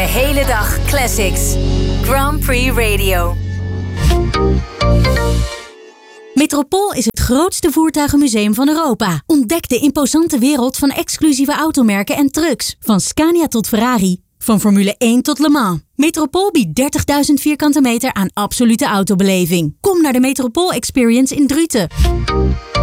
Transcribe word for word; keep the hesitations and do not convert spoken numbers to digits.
hele dag classics. Grand Prix Radio. Metropool is het grootste voertuigenmuseum van Europa. Ontdek de imposante wereld van exclusieve automerken en trucks. Van Scania tot Ferrari. Van Formule één tot Le Mans. Metropool biedt dertigduizend vierkante meter aan absolute autobeleving. Kom naar de Metropool Experience in Druten.